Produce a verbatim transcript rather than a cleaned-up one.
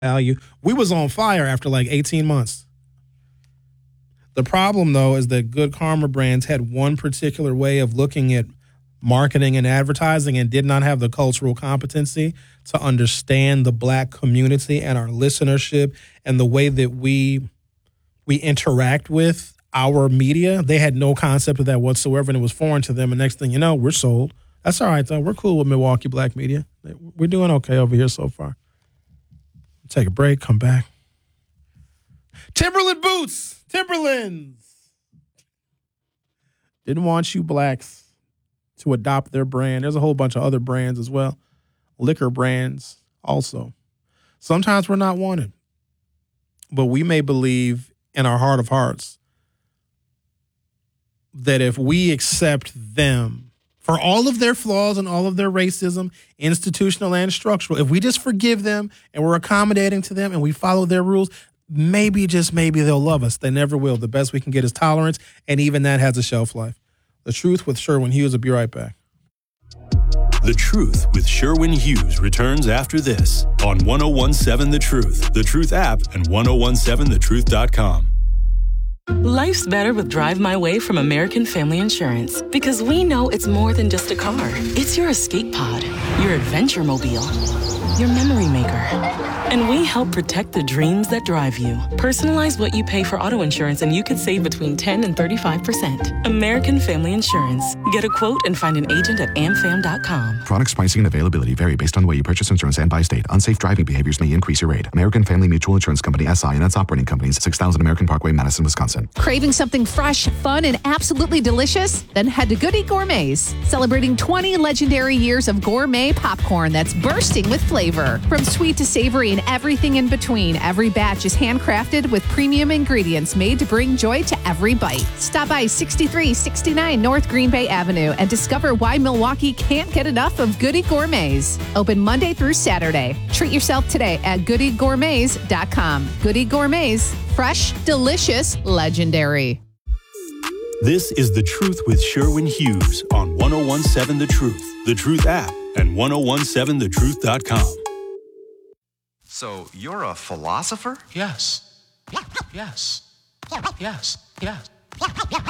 value. We was on fire after like eighteen months. The problem, though, is that Good Karma Brands had one particular way of looking at marketing and advertising and did not have the cultural competency to understand the Black community and our listenership and the way that we we interact with our media. They had no concept of that whatsoever, and it was foreign to them. And next thing you know, we're sold. That's all right, though. We're cool with Milwaukee Black media. We're doing okay over here so far. Take a break, come back. Timberland boots, Timberlands. Didn't want you blacks to adopt their brand. There's a whole bunch of other brands as well. Liquor brands also. Sometimes we're not wanted. But we may believe in our heart of hearts that if we accept them for all of their flaws and all of their racism, institutional and structural, if we just forgive them and we're accommodating to them and we follow their rules, maybe, just maybe they'll love us. They never will. The best we can get is tolerance, and even that has a shelf life. The Truth with Sherwin Hughes will be right back. The Truth with Sherwin Hughes returns after this on ten seventeen The Truth, The Truth app, and ten seventeen the truth dot com. Life's better with Drive My Way from American Family Insurance, because we know it's more than just a car. It's your escape pod, your adventure mobile, your memory maker. And we help protect the dreams that drive you. Personalize what you pay for auto insurance and you could save between ten and thirty-five percent. American Family Insurance. Get a quote and find an agent at a m fam dot com. Products, pricing, and availability vary based on the way you purchase insurance and by state. Unsafe driving behaviors may increase your rate. American Family Mutual Insurance Company, S I and its operating companies, six thousand American Parkway, Madison, Wisconsin. Craving something fresh, fun, and absolutely delicious? Then head to Goody Gourmets. Celebrating twenty legendary years of gourmet popcorn that's bursting with flavor. From sweet to savory and everything in between, every batch is handcrafted with premium ingredients made to bring joy to every bite. Stop by sixty-three sixty-nine North Green Bay Avenue and discover why Milwaukee can't get enough of Goody Gourmets. Open Monday through Saturday. Treat yourself today at goody gourmets dot com. Goody Gourmets. Fresh, delicious, legendary. This is The Truth with Sherwin Hughes on ten seventeen The Truth, The Truth app, and ten seventeen the truth dot com. So you're a philosopher? Yes. Yes. Yes. Yes.